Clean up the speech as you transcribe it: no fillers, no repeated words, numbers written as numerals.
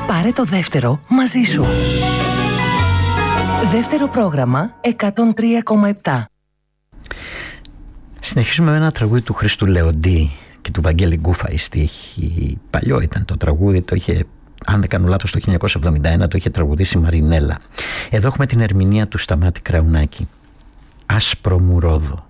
Πάρε το δεύτερο μαζί σου. Δεύτερο πρόγραμμα 103,7. Συνεχίζουμε με ένα τραγούδι του Χρήστου Λεοντή και του Βαγγέλη Γκούφα. Η στίχη παλιό ήταν το τραγούδι, το είχε, αν δεν κάνω λάθος, το 1971 το είχε τραγουδήσει η Μαρινέλα. Εδώ έχουμε την ερμηνεία του Σταμάτη Κραουνάκη. Άσπρο μου ρόδο.